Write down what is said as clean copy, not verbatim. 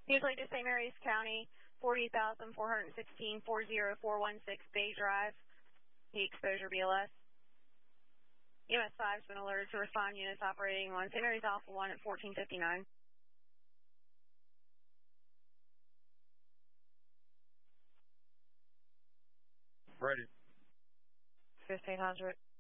Usually to St. Mary's County, 40,416, 40416 Bay Drive, heat exposure BLS. EMS 5 has been alerted to respond units operating on St. Mary's Alpha 1 at 1459. Ready. 1500.